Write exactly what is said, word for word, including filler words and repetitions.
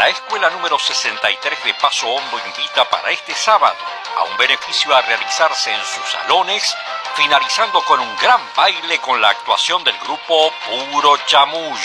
La escuela número sesenta y tres de Paso Hondo invita para este sábado a un beneficio a realizarse en sus salones, finalizando con un gran baile con la actuación del grupo Puro Chamullo.